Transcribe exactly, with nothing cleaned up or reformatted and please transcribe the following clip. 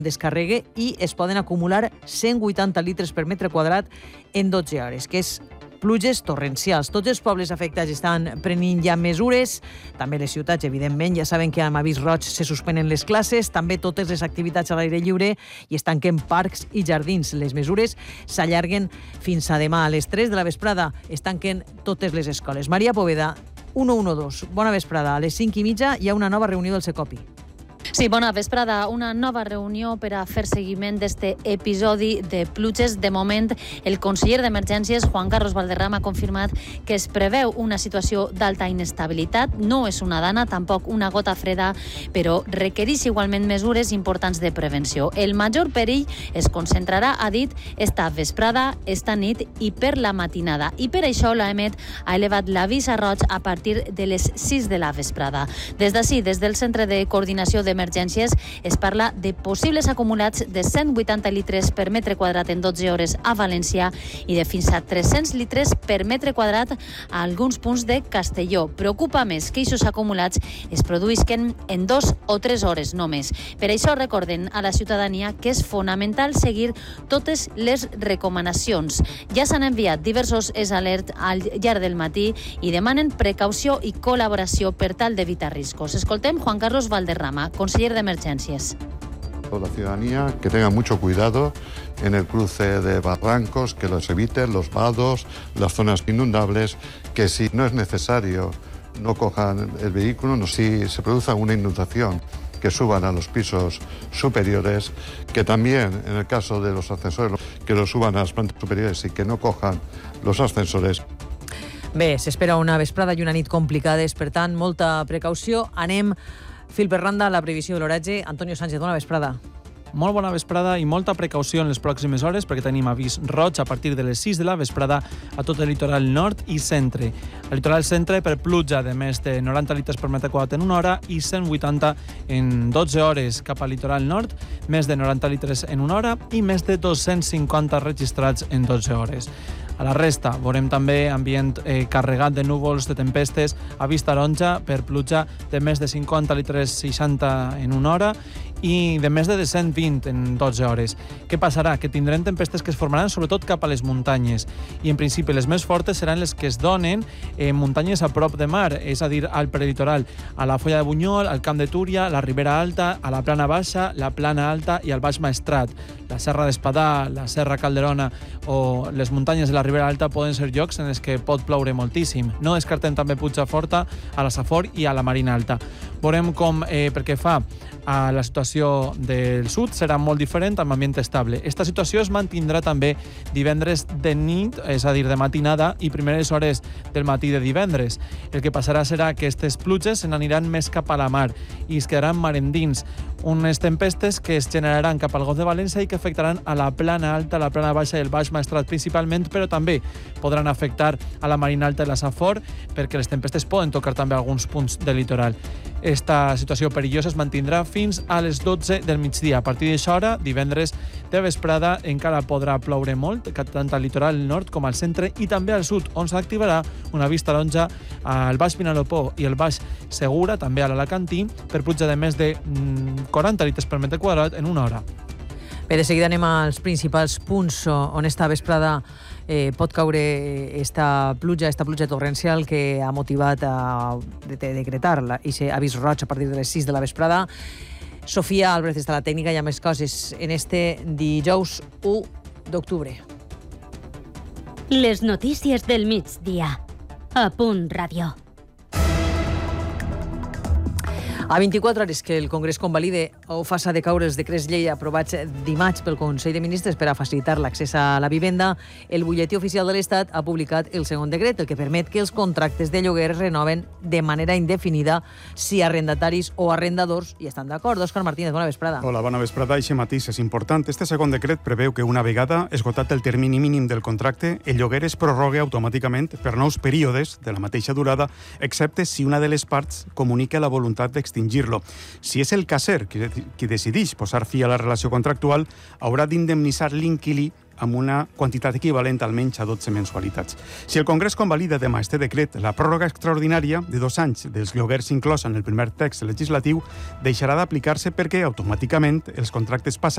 descarregue i es poden acumular cent vuitanta litres per metre quadrat en dotze hores, que és pluges torrencials. Tots els pobles afectats estan prenent ja mesures, també les ciutats, evidentment, ja saben que amb avís roig se suspenen les classes, també totes les activitats a l'aire lliure i es tanquen parcs i jardins. Les mesures s'allarguen fins a demà. A les tres de la vesprada es tanquen totes les escoles. Maria Poveda, cent dotze, bona vesprada. A les cinc i mitja hi ha una nova reunió del Secopi. Sí, bona vesprada. Una nova reunió per a fer seguiment d'este episodi de pluges. De moment, el conseller d'Emergències, Juan Carlos Valderrama, ha confirmat que es preveu una situació d'alta inestabilitat. No és una dana, tampoc una gota freda, però requereix igualment mesures importants de prevenció. El major perill es concentrarà, ha dit, esta vesprada, esta nit i per la matinada. I per això l'AEMET ha elevat l'avís a roig a partir de les sis de la vesprada. Des d'ací, des del Centre de Coordinació d'Emergències, es parla de possibles acumulats de cent vuitanta litres per metre quadrat en dotze hores a València i de fins a tres-cents litres per metre quadrat a alguns punts de Castelló. Preocupa més que aquests acumulats es produïsquen en dos o tres hores només. Per això recorden a la ciutadania que és fonamental seguir totes les recomanacions. Ja s'han enviat diversos alerts al llarg del matí i demanen precaució i col·laboració per tal d'evitar riscos. Escoltem Juan Carlos Valderrama, conseller de Emergencias. La ciudadanía que tenga mucho cuidado en el cruce de barrancos, que los eviten, los vados, las zonas inundables, que si no es necesario no cojan el vehículo, no, si se produce una inundación, que suban a los pisos superiores, que también en el caso de los ascensores, que los suban a las plantas superiores y que no cojan los ascensores. Bé, s'espera una vesprada i una nit complicades, per tant, molta precaució. Anem fil per randa a la previsió de l'oratge. Antonio Sánchez, bona vesprada. Molt bona vesprada i molta precaució en les pròximes hores perquè tenim avís roig a partir de les sis de la vesprada a tot el litoral nord i centre. El litoral centre per pluja de més de noranta litres per metre quadrat en una hora i cent vuitanta en dotze hores. Cap al litoral nord, més de noranta litres en una hora i més de dos-cents cinquanta registrats en dotze hores. A la resta veurem també ambient eh, carregat de núvols, de tempestes, avís taronja per pluja de més de cinquanta litres seixanta en una hora i de més de cent vint en dotze hores. Què passarà? Que tindrem tempestes que es formaran sobretot cap a les muntanyes i en principi les més fortes seran les que es donen en muntanyes a prop de mar, és a dir, al prelitoral, a la Foia de Bunyol, al Camp de Túria, la Ribera Alta, a la Plana Baixa, la Plana Alta i al Baix Maestrat. La Serra d'Espadà, la Serra Calderona o les muntanyes de la Ribera Alta poden ser llocs en els que pot ploure moltíssim. No descartem també Puigdeforta, a la Safor i a la Marina Alta. Veurem com, eh, perquè fa a la situació del sud serà molt diferent amb ambient estable. Esta situació es mantindrà també divendres de nit, és a dir, de matinada i primeres hores del matí de divendres. El que passarà serà que aquestes pluges se n'aniran més cap a la mar i es quedaran mar endins. Unes tempestes que es generaran cap al Golf de València i que afectaran a la Plana Alta, la Plana Baixa i el Baix Maestrat principalment, però també podran afectar a la Marina Alta i la Safor perquè les tempestes poden tocar també alguns punts del litoral. Esta situació perillosa es mantindrà fins a les dotze del migdia. A partir d'això hora, divendres de vesprada, encara podrà ploure molt, tant al litoral nord com al centre i també al sud, on s'activarà una avís taronja al Baix Vinalopó i el Baix Segura, també a l'Alacantí, per pluja de més de quaranta litres per metre quadrat en una hora. Bé, de seguida anem als principals punts on esta vesprada eh, pot caure esta pluja, esta pluja torrencial que ha motivat a de, de decretar aquest avís roig a partir de les sis de la vesprada. Sofia Álvarez està a la tècnica i ha més coses en este dijous u d'octubre. Les notícies del migdia. A Punt Ràdio. A vint-i-quatre hores que el Congrés convalide o faça decaure els decrets llei aprovats dimarts pel Consell de Ministres per a facilitar l'accés a la vivenda, el butlletí oficial de l'Estat ha publicat el segon decret, el que permet que els contractes de lloguer es renoven de manera indefinida si arrendataris o arrendadors hi estan d'acord. Òscar Martínez, bona vesprada. Hola, bona vesprada. Eixe matís és important. Este segon decret preveu que una vegada esgotat el termini mínim del contracte, el lloguer es prorrogue automàticament per nous períodes de la mateixa durada, excepte si una de les parts comunica la voluntat d'extingir extingir-lo. Si és el caser qui decideix posar fi a la relació contractual, haurà d'indemnitzar l'inquilí amb una quantitat equivalent almenys a dotze mensualitats. Si el Congrés convalida demà este decret, la pròrroga extraordinària de dos anys dels lloguers inclosa en el primer text legislatiu deixarà d'aplicar-se perquè automàticament els contractes passaran